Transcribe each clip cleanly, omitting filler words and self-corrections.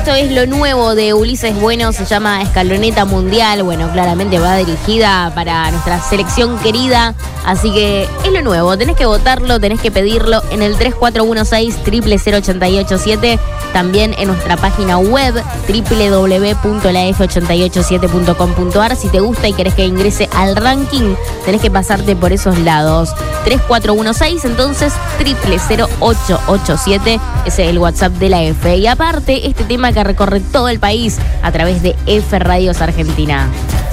Esto es lo nuevo de Ulises Bueno, se llama Escaloneta Mundial. Bueno, claramente va dirigida para nuestra selección querida, así que es lo nuevo. Tenés que votarlo, tenés que pedirlo en el 3416-000887, también en nuestra página web www.laf887.com.ar. Si te gusta y querés que ingrese al ranking, tenés que pasarte por esos lados. 3416, entonces 000887, ese es el WhatsApp de la F. Y aparte, este tema que recorre todo el país a través de F Radios Argentina.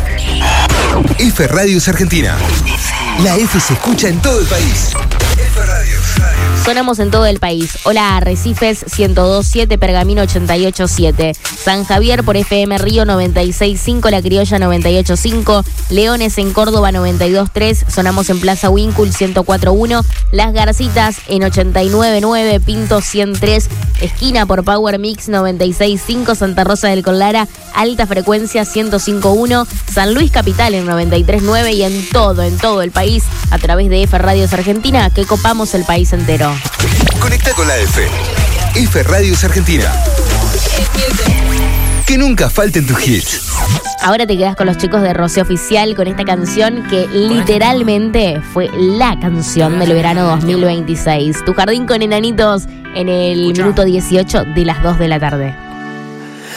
F Radios Argentina. La F se escucha en todo el país. F Radios. Sonamos en todo el país. Hola, Arrecifes 102.7, Pergamino 88.7, San Javier por FM Río 96.5, La Criolla 98.5, Leones en Córdoba 92.3, sonamos en Plaza Wincul 104.1, Las Garcitas en 89.9, Pinto 103, Esquina por Power Mix 96.5, Santa Rosa del Collara, Alta Frecuencia 105.1, San Luis Capital en 93.9 y en todo el país a través de F Radios Argentina, que copamos el país entero. Conecta con la F. F Radios Argentina. Que nunca falten tus hits. Ahora te quedas con los chicos de Rocío Oficial con esta canción que literalmente fue la canción del verano 2026. Tu jardín con enanitos en el minuto 18 de las 2 de la tarde.